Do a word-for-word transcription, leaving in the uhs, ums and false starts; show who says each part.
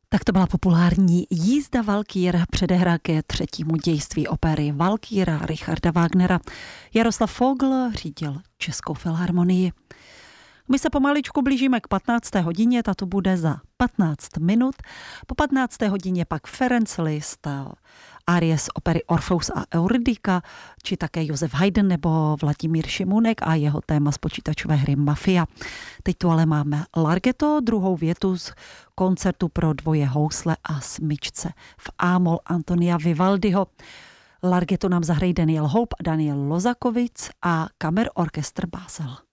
Speaker 1: Tak to byla populární Jízda Valkýr, předehra ke třetímu dějství opery Valkýra Richarda Wagnera. Jaroslav Fogl řídil Českou filharmonii. My se pomaličku blížíme k patnácté hodině, tato bude za patnáct minut. Po patnácté hodině pak Ferenc Liszt, árie z opery Orfeus a Eurydika, či také Josef Haydn nebo Vladimír Šimunek a jeho téma z počítačové hry Mafia. Teď tu ale máme Larghetto, druhou větu z koncertu pro dvoje housle a smyčce v A-moll Antonia Vivaldiho. Larghetto nám zahrají Daniel Hope a Daniel Lozakovic a Kammerorchester Basel.